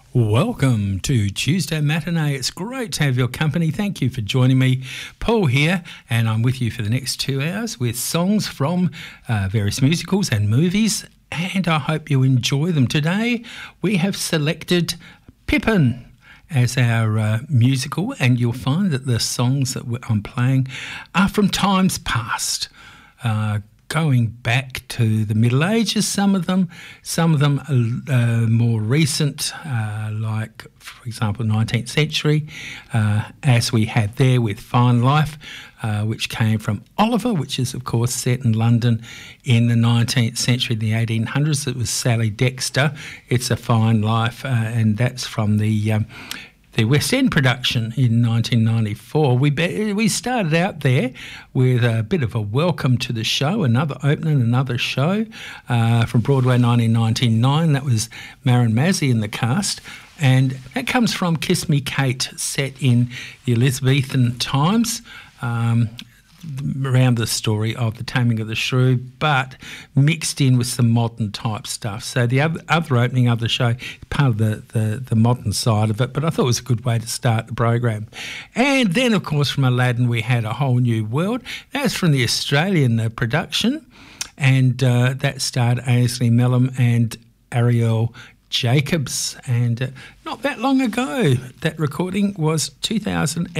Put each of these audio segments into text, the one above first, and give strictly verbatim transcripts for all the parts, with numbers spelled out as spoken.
Welcome to Tuesday Matinee. It's great to have your company. Thank you for joining me. Paul here, and I'm with you for the next two hours with songs from uh, various musicals and movies, and I hope you enjoy them. Today we have selected Pippin as our uh, musical, and you'll find that the songs that I'm playing are from times past. Uh, going back to the Middle Ages, some of them, some of them uh, more recent, uh, like, for example, nineteenth century, uh, as we had there with Fine Life, uh, which came from Oliver, which is, of course, set in London in the nineteenth century, the eighteen hundreds. It was Sally Dexter. It's a Fine Life, uh, and that's from the... Um, The West End production in nineteen ninety-four. We be, we started out there with a bit of a welcome to the show, another opening, another show uh, from Broadway nineteen ninety-nine. That was Marin Mazzie in the cast. And that comes from Kiss Me Kate, set in the Elizabethan times, um, around the story of the Taming of the Shrew, but mixed in with some modern type stuff. So the other, other opening of the show, part of the, the, the modern side of it, but I thought it was a good way to start the program. And then, of course, from Aladdin, we had A Whole New World. That's from the Australian uh, production, and uh, that starred Ainsley Mellom and Ariel Jacobs, and uh, not that long ago. That recording was two thousand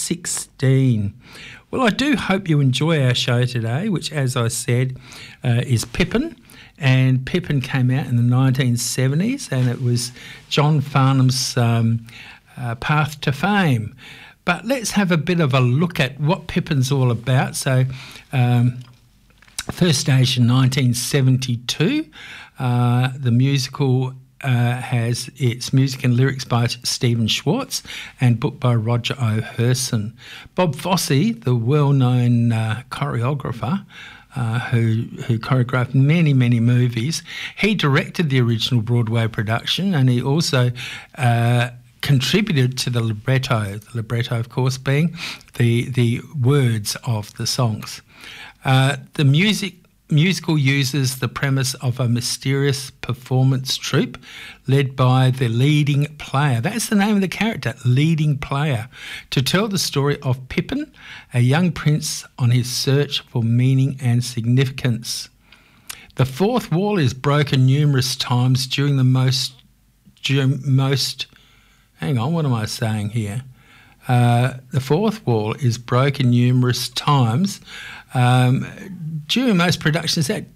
sixteen. Well, I do hope you enjoy our show today, which, as I said, uh, is Pippin. And Pippin came out in the nineteen seventies, and it was John Farnham's um, uh, path to fame. But let's have a bit of a look at what Pippin's all about. So, um, first stage in nineteen seventy-two, uh, the musical Uh, has its music and lyrics by Stephen Schwartz and book by Roger O'Herson. Bob Fosse, the well-known uh, choreographer uh, who, who choreographed many, many movies, he directed the original Broadway production, and he also uh, contributed to the libretto, the libretto, of course, being the, the words of the songs. Uh, the music musical uses the premise of a mysterious performance troupe led by the leading player. That's the name of the character, leading player, to tell the story of Pippin, a young prince on his search for meaning and significance. The fourth wall is broken numerous times during the most, during most, hang on, what am I saying here? Uh, the fourth wall is broken numerous times um, during most productions, that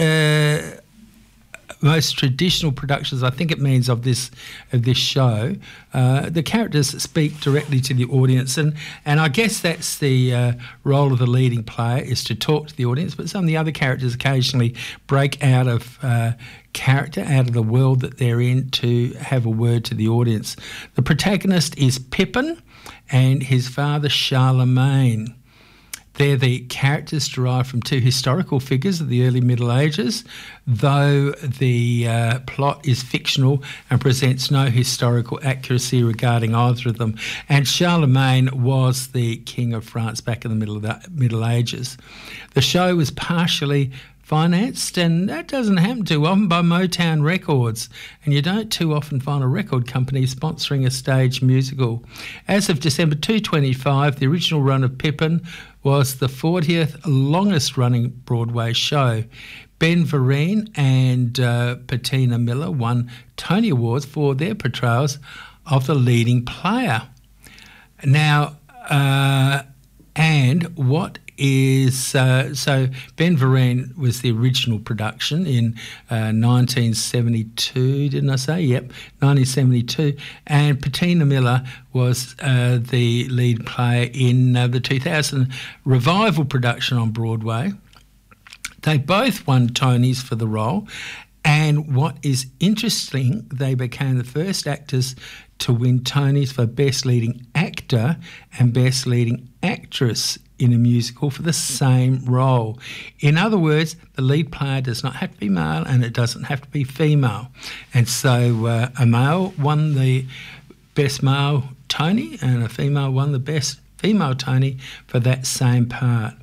uh, most traditional productions, I think it means of this of this show, uh, the characters speak directly to the audience, and, and I guess that's the uh, role of the leading player, is to talk to the audience. But some of the other characters occasionally break out of uh, character, out of the world that they're in, to have a word to the audience. The protagonist is Pippin and his father Charlemagne. They're the characters derived from two historical figures of the early Middle Ages, though the uh, plot is fictional and presents no historical accuracy regarding either of them. And Charlemagne was the King of France back in the middle of the Middle Ages. The show was partially financed, and that doesn't happen too often, by Motown Records, and you don't too often find a record company sponsoring a stage musical. As of December second twenty-five, the original run of Pippin was the fortieth longest running Broadway show. Ben Vereen and uh, Patina Miller won Tony Awards for their portrayals of the leading player. Now, uh, and what is, uh, so Ben Vereen was the original production in uh, nineteen seventy-two, didn't I say? Yep, nineteen seventy-two. And Patina Miller was uh, the lead player in uh, the two thousand revival production on Broadway. They both won Tonys for the role. And what is interesting, they became the first actors to win Tonys for Best Leading Actor and Best Leading Actress in a musical for the same role. In other words, the lead player does not have to be male and it doesn't have to be female. And so uh, a male won the Best Male Tony and a female won the Best Female Tony for that same part.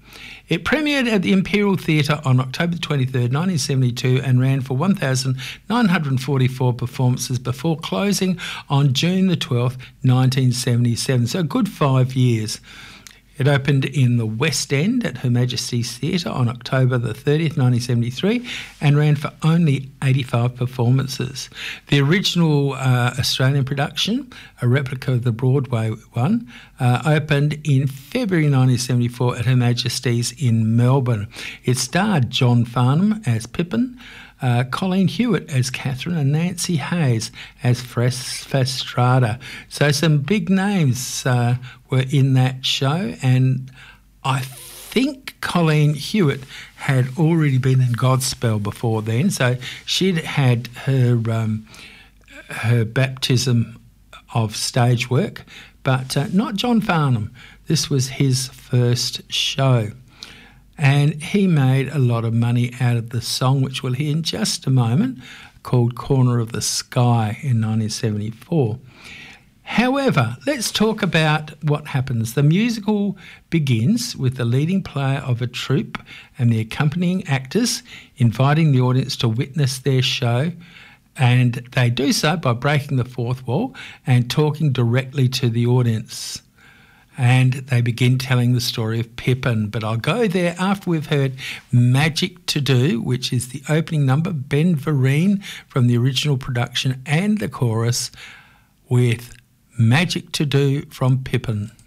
It premiered at the Imperial Theatre on October twenty-third, nineteen seventy-two and ran for one thousand nine hundred forty-four performances before closing on June the twelfth, nineteen seventy-seven. So a good five years. It opened in the West End at Her Majesty's Theatre on October the thirtieth, nineteen seventy-three and ran for only eighty-five performances. The original uh, Australian production, a replica of the Broadway one, uh, opened in February nineteen seventy-four at Her Majesty's in Melbourne. It starred John Farnham as Pippin, Uh, Colleen Hewitt as Catherine and Nancy Hayes as Fres- Fastrada. So some big names uh, were in that show, and I think Colleen Hewitt had already been in Godspell before then, so she'd had her um, her baptism of stage work, but uh, not John Farnham. This was his first show. And he made a lot of money out of the song, which we'll hear in just a moment, called Corner of the Sky in nineteen seventy-four. However, let's talk about what happens. The musical begins with the leading player of a troupe and the accompanying actors inviting the audience to witness their show, and they do so by breaking the fourth wall and talking directly to the audience. And they begin telling the story of Pippin. But I'll go there after we've heard Magic to Do, which is the opening number, Ben Vereen from the original production, and the chorus with Magic to Do from Pippin.